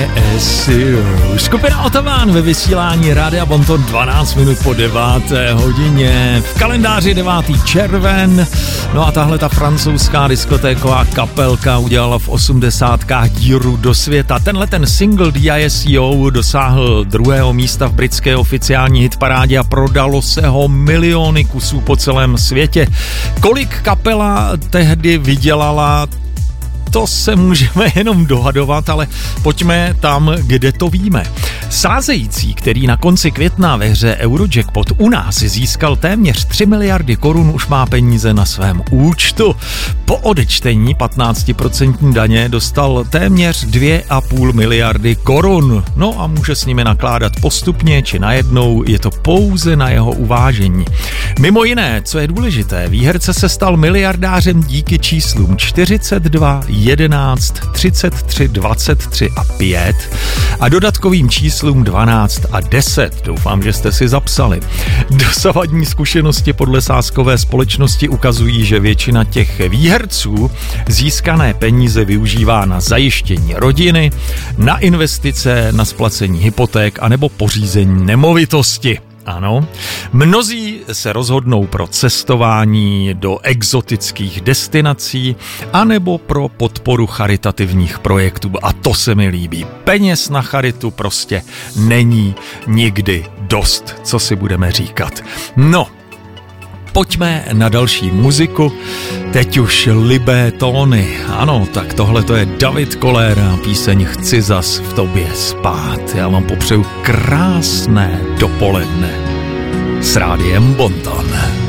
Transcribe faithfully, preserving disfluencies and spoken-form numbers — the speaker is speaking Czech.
Skupina Otaván ve vysílání Rádia Bonton dvanáct minut po deváté hodině. V kalendáři devátý červen. No a tahle ta francouzská diskotéková kapelka udělala v osmdesátkách díru do světa. Tenhle ten single D I S C O dosáhl druhého místa v britské oficiální hitparádě a prodalo se ho miliony kusů po celém světě. Kolik kapela tehdy vydělala, to se můžeme jenom dohadovat, ale pojďme tam, kde to víme. Sázející, který na konci května ve hře Eurojackpot u nás získal téměř tři miliardy korun, už má peníze na svém účtu. Po odečtení patnáct procent daně dostal téměř dvě a půl miliardy korun. No a může s nimi nakládat postupně či najednou, je to pouze na jeho uvážení. Mimo jiné, co je důležité, výherce se stal miliardářem díky číslům čtyřicet dva, jedenáct, třicet tři, dvacet tři a pět a dodatkovým číslům dvanáct a deset. Doufám, že jste si zapsali. Dosavadní zkušenosti podle sázkové společnosti ukazují, že většina těch výherců získané peníze využívá na zajištění rodiny, na investice, na splacení hypoték anebo pořízení nemovitosti. Ano, mnozí se rozhodnou pro cestování do exotických destinací anebo pro podporu charitativních projektů a to se mi líbí. Peněz na charitu prostě není nikdy dost, co si budeme říkat. No, pojďme na další muziku, teď už libé tóny. Ano, tak tohle to je David Koller a píseň Chci zas v tobě spát. Já vám popřeju krásné dopoledne s Rádiem Bonton.